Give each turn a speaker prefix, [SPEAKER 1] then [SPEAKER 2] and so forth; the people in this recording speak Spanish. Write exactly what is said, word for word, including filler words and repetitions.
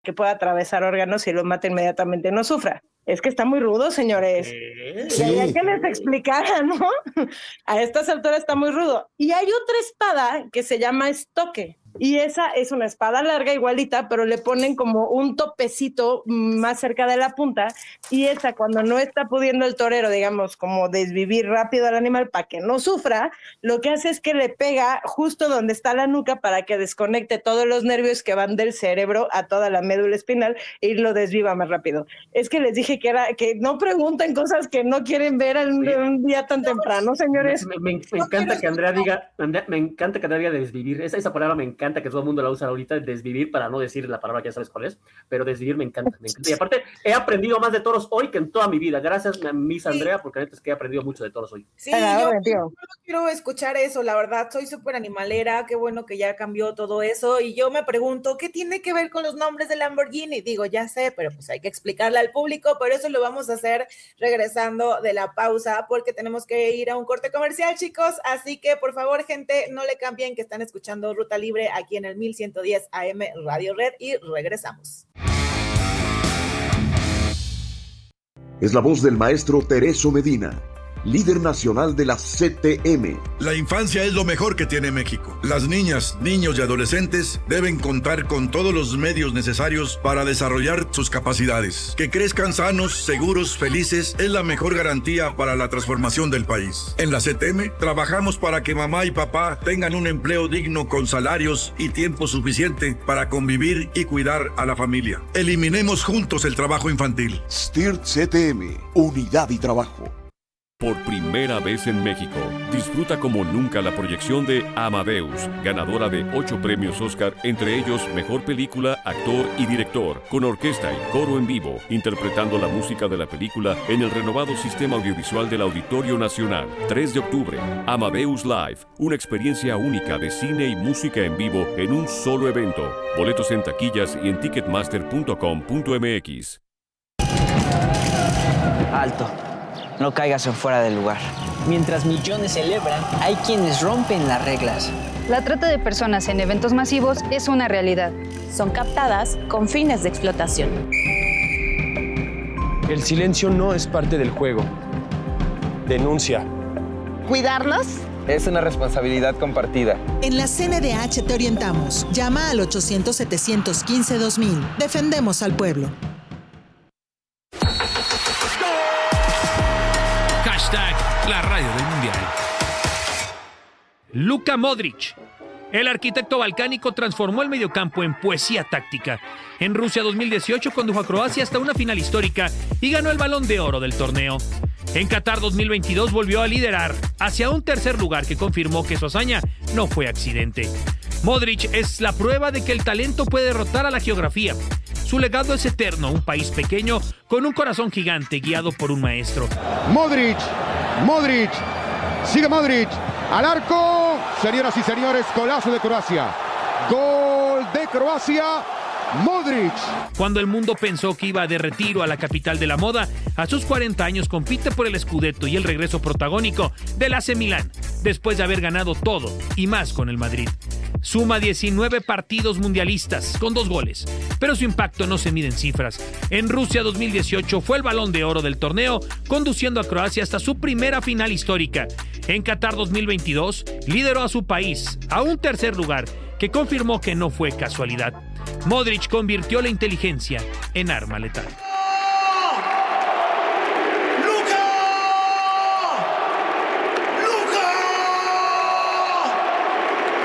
[SPEAKER 1] que pueda atravesar órganos y lo mate inmediatamente, no sufra. Es que está muy rudo, señores.
[SPEAKER 2] Sí.
[SPEAKER 1] Quería que les explicara, ¿no? A estas alturas está muy rudo. Y hay otra espada que se llama estoque. Y esa es una espada larga igualita, pero le ponen como un topecito más cerca de la punta, y esa cuando no está pudiendo el torero, digamos, como desvivir rápido al animal para que no sufra, lo que hace es que le pega justo donde está la nuca para que desconecte todos los nervios que van del cerebro a toda la médula espinal y lo desviva más rápido. Es que les dije que era que no pregunten cosas que no quieren ver en sí. un día tan temprano, señores.
[SPEAKER 2] Me, me, me, me encanta que Andrea diga, Andrea, me encanta que Andrea diga desvivir. Esa, esa palabra me encanta, que todo el mundo la usa ahorita, desvivir, para no decir la palabra que ya sabes cuál es, pero desvivir me encanta, me encanta. Y aparte, he aprendido más de toros hoy que en toda mi vida. Gracias, Miss Andrea, porque neta es que he aprendido mucho de toros hoy.
[SPEAKER 3] Sí, yo, yo quiero escuchar eso, la verdad, soy súper animalera, qué bueno que ya cambió todo eso, y yo me pregunto, ¿qué tiene que ver con los nombres de Lamborghini? Digo, ya sé, pero pues hay que explicarle al público, pero eso lo vamos a hacer regresando de la pausa, porque tenemos que ir a un corte comercial, chicos, así que por favor, gente, no le cambien, que están escuchando Ruta Libre aquí en el mil ciento diez A M Radio Red, y regresamos.
[SPEAKER 4] Es la voz del maestro Tereso Medina, líder nacional de la C T M.
[SPEAKER 5] La infancia es lo mejor que tiene México. Las niñas, niños y adolescentes deben contar con todos los medios necesarios para desarrollar sus capacidades. Que crezcan sanos, seguros, felices es la mejor garantía para la transformación del país. En la C T M trabajamos para que mamá y papá tengan un empleo digno con salarios y tiempo suficiente para convivir y cuidar a la familia. Eliminemos juntos el trabajo infantil.
[SPEAKER 4] S T I R T C T M, unidad y trabajo.
[SPEAKER 6] Por primera vez en México, disfruta como nunca la proyección de Amadeus, ganadora de ocho premios Oscar, entre ellos Mejor Película, Actor y Director, con orquesta y coro en vivo, interpretando la música de la película en el renovado sistema audiovisual del Auditorio Nacional. tres de octubre, Amadeus Live, una experiencia única de cine y música en vivo en un solo evento. Boletos en taquillas y en ticketmaster punto com punto m x.
[SPEAKER 7] Alto. No caigas en fuera del lugar. Mientras millones celebran, hay quienes rompen las reglas.
[SPEAKER 8] La trata de personas en eventos masivos es una realidad.
[SPEAKER 9] Son captadas con fines de explotación.
[SPEAKER 10] El silencio no es parte del juego. Denuncia.
[SPEAKER 11] ¿Cuidarnos?
[SPEAKER 12] Es una responsabilidad compartida.
[SPEAKER 13] En la C N D H te orientamos. Llama al ochocientos, setecientos quince, dos mil. Defendemos al pueblo.
[SPEAKER 14] La radio del mundial. Luka Modric. El arquitecto balcánico transformó el mediocampo en poesía táctica. En Rusia dos mil dieciocho condujo a Croacia hasta una final histórica y ganó el Balón de Oro del torneo. En Qatar dos mil veintidós volvió a liderar hacia un tercer lugar que confirmó que su hazaña no fue accidente. Modric es la prueba de que el talento puede derrotar a la geografía. Su legado es eterno, un país pequeño con un corazón gigante guiado por un maestro.
[SPEAKER 15] Modric, Modric, sigue Modric, al arco, señoras y señores, golazo de Croacia, gol de Croacia, Modric.
[SPEAKER 14] Cuando el mundo pensó que iba de retiro a la capital de la moda, a sus cuarenta años compite por el Scudetto y el regreso protagónico del A C Milán, después de haber ganado todo y más con el Madrid. Suma diecinueve partidos mundialistas con dos goles, pero su impacto no se mide en cifras. En Rusia dos mil dieciocho fue el Balón de Oro del torneo, conduciendo a Croacia hasta su primera final histórica. En Qatar dos mil veintidós lideró a su país a un tercer lugar, que confirmó que no fue casualidad. Modric convirtió la inteligencia en arma letal.